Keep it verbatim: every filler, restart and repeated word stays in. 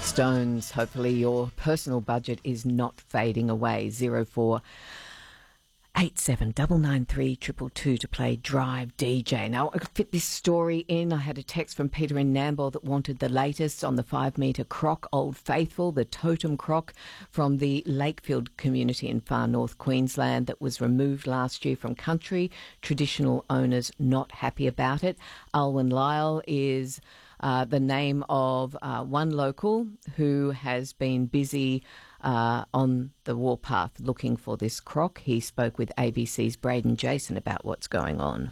Stones. Hopefully your personal budget is not fading away. Zero four eight seven nine nine three two two two to play Drive D J. Now, I could fit this story in. I had a text from Peter in Nambour that wanted the latest on the five-metre croc, Old Faithful, the totem croc from the Lakefield community in far north Queensland that was removed last year from country. Traditional owners not happy about it. Alwyn Lyle is uh, the name of uh, one local who has been busy Uh, on the warpath looking for this croc. He spoke with A B C's Braden Jason about what's going on.